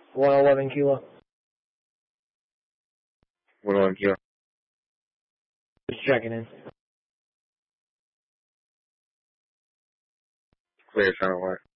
111 kilo. 111 kilo. Just checking in. Clear, sound what?